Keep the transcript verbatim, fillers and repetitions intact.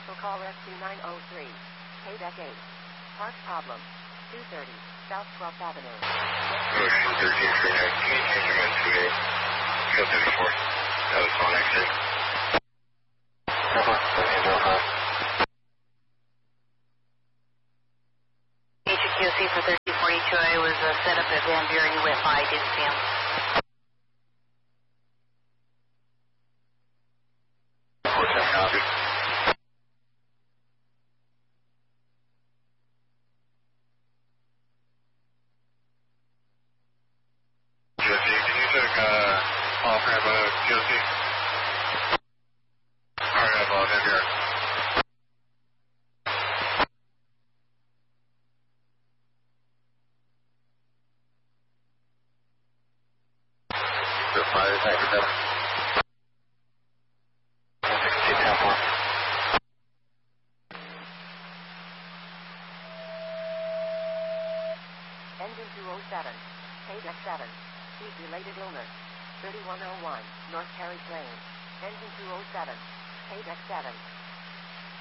Cancel call S two nine oh three. Payback eight. Park problem. two thirty. South twelfth Avenue. Ocean thirteen three nine. Can you change your mind to a field thirty-four? That was one exit. Number thirteen zero five. H Q C for thirteen forty-two. I was uh, set up at Van Buren. You went by. I didn't see him. Copy. G O C, can you check uh, off ramp uh, G O C? Alright, I'm on in here. The fire is active. Engine two oh seven. Payback seven. Heat-related illness. thirty-one oh one. North Terrace Lane. Engine two oh seven. Payback seven.